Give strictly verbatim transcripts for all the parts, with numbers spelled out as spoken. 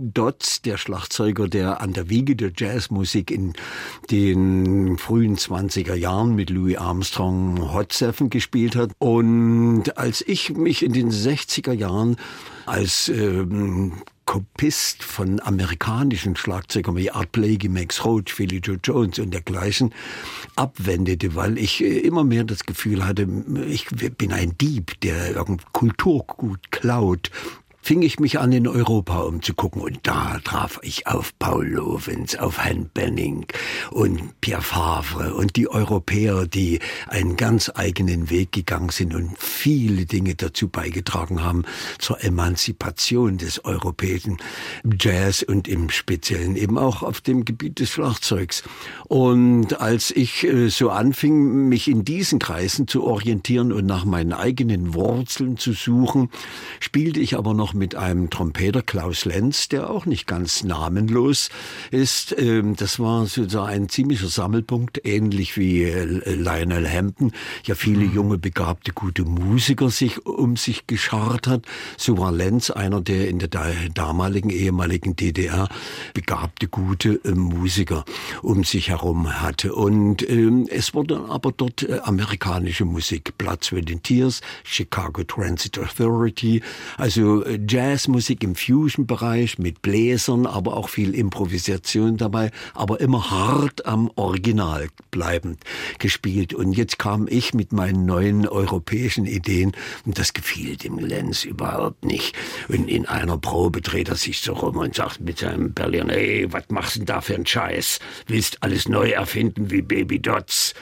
Dodds, der Schlagzeuger, der an der Wiege der Jazzmusik in den frühen zwanziger Jahren mit Louis Armstrong Hot Seven gespielt hat. Und als ich mich in den sechziger Jahren als ähm, Kopist von amerikanischen Schlagzeugern wie Art Blakey, Max Roach, Philly Joe Jones und dergleichen abwendete, weil ich immer mehr das Gefühl hatte, ich bin ein Dieb, der irgendein Kulturgut klaut, fing ich mich an, in Europa umzugucken. Und da traf ich auf Paul Lorenz, auf Han Benning und Pierre Favre und die Europäer, die einen ganz eigenen Weg gegangen sind und viele Dinge dazu beigetragen haben zur Emanzipation des europäischen Jazz und im Speziellen eben auch auf dem Gebiet des Schlagzeugs. Und als ich so anfing, mich in diesen Kreisen zu orientieren und nach meinen eigenen Wurzeln zu suchen, spielte ich aber noch mit einem Trompeter, Klaus Lenz, der auch nicht ganz namenlos ist. Das war sozusagen ein ziemlicher Sammelpunkt, ähnlich wie Lionel Hampton. Ja, viele junge, begabte, gute Musiker sich um sich geschart hat. So war Lenz einer, der in der damaligen, ehemaligen D D R begabte, gute Musiker um sich herum hatte. Und ähm, es wurde aber dort äh, amerikanische Musik, Blood, Sweat and Tears, Chicago Transit Authority, also äh, Jazzmusik im Fusion-Bereich mit Bläsern, aber auch viel Improvisation dabei, aber immer hart am Original bleibend gespielt. Und jetzt kam ich mit meinen neuen europäischen Ideen und das gefiel dem Lenz überhaupt nicht. Und in einer Probe dreht er sich so rum und sagt mit seinem Berliner, ey, was machst du denn da für einen Scheiß? Willst alles neu erfinden wie Baby Dodds?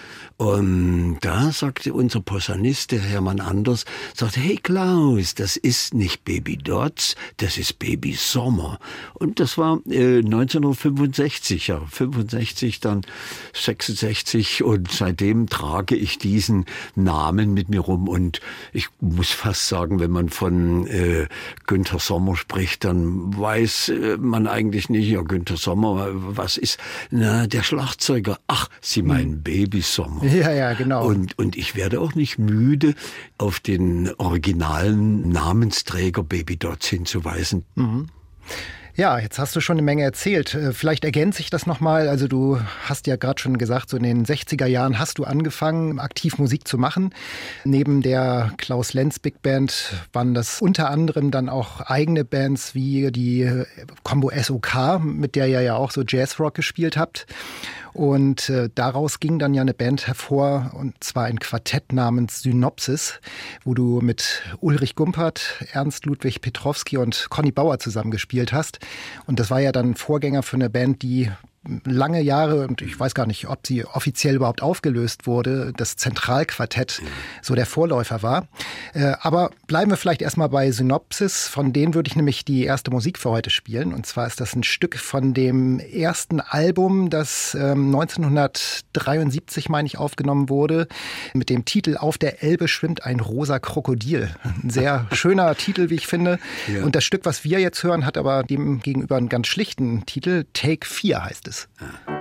Und da sagte unser Posaunist, der Hermann Anders, sagte, hey Klaus, das ist nicht Baby Dodds, das ist Baby Sommer. Und das war äh, neunzehnhundertfünfundsechzig, ja, fünfundsechzig, dann sechsundsechzig und seitdem trage ich diesen Namen mit mir rum und ich muss fast sagen, wenn man von äh, Günther Sommer spricht, dann weiß äh, man eigentlich nicht, ja, Günther Sommer, was ist, na, der Schlagzeuger, ach, Sie meinen hm. Baby Sommer. Ja, ja, genau. Und, und ich werde auch nicht müde, auf den originalen Namensträger Baby Dodds hinzuweisen. Mhm. Ja, jetzt hast du schon eine Menge erzählt. Vielleicht ergänze ich das nochmal. Also du hast ja gerade schon gesagt, so in den sechziger Jahren hast du angefangen, aktiv Musik zu machen. Neben der Klaus Lenz Big Band waren das unter anderem dann auch eigene Bands wie die Combo S O K, mit der ihr ja auch so Jazzrock gespielt habt. Und äh, daraus ging dann ja eine Band hervor, und zwar ein Quartett namens Synopsis, wo du mit Ulrich Gumpert, Ernst Ludwig Petrowski und Conny Bauer zusammengespielt hast. Und das war ja dann Vorgänger für eine Band, die lange Jahre, und ich weiß gar nicht, ob sie offiziell überhaupt aufgelöst wurde, das Zentralquartett so der Vorläufer war. Äh, aber bleiben wir vielleicht erstmal bei Synopsis. Von denen würde ich nämlich die erste Musik für heute spielen. Und zwar ist das ein Stück von dem ersten Album, das ähm, neunzehnhundertdreiundsiebzig, meine ich, aufgenommen wurde, mit dem Titel Auf der Elbe schwimmt ein rosa Krokodil. Ein sehr schöner Titel, wie ich finde. Ja. Und das Stück, was wir jetzt hören, hat aber dem gegenüber einen ganz schlichten Titel. Take vier heißt es. Ah.